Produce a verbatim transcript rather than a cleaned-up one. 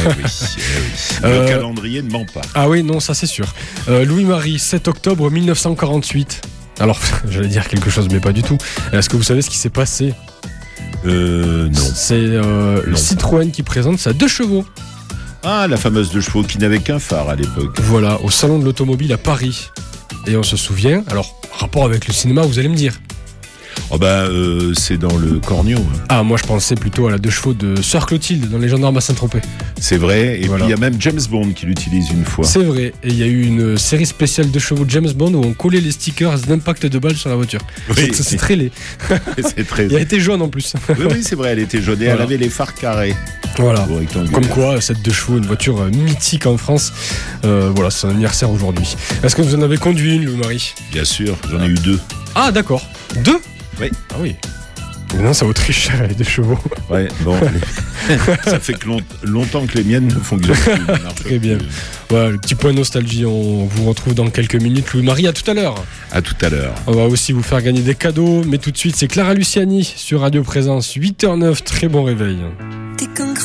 oui, eh oui. Le Euh, calendrier ne ment pas. Ah oui, non, ça c'est sûr. Euh, Louis-Marie, sept octobre mille neuf cent quarante-huit. Alors, j'allais dire quelque chose, mais pas du tout. Est-ce que vous savez ce qui s'est passé ? Euh, non. C'est euh, le Non. Citroën qui présente sa deux chevaux. Ah, la fameuse deux chevaux qui n'avait qu'un phare à l'époque. Voilà, au salon de l'automobile à Paris. Et on se souvient, alors, rapport avec le cinéma, vous allez me dire. Oh bah, euh, c'est dans le Cornio. hein. Ah, moi je pensais plutôt à la deux chevaux de Sœur Clotilde dans Les Gendarmes à Saint-Tropez. C'est vrai. Et Voilà. puis il y a même James Bond qui l'utilise une fois. C'est vrai, et il y a eu une série spéciale de chevaux de James Bond où on collait les stickers d'impact de balles sur la voiture. Oui. Ça, c'est très laid. C'est très. Il a été jaune en plus. Oui, oui, c'est vrai. Elle était jaune et Voilà. elle avait les phares carrés. Voilà. ou rectangulaires. Comme quoi, cette deux chevaux, une voiture euh, mythique en France. Euh, voilà, c'est un anniversaire aujourd'hui. Est-ce que vous en avez conduit une, Louis-Marie ? Bien sûr, j'en ai eu deux. Ah, d'accord. Deux ? Oui. Ah oui. Non, ça vaut très cher, les deux chevaux. Ouais, bon. Ça fait que long- longtemps que les miennes ne fonctionnent plus. ne marchent Très bien. plus. Voilà, le petit point nostalgie, on vous retrouve dans quelques minutes. Louis-Marie, à tout à l'heure. À tout à l'heure. On va aussi vous faire gagner des cadeaux, mais tout de suite, c'est Clara Luciani sur Radio Présence, huit heures zéro neuf, très bon réveil. T'es qu'un grand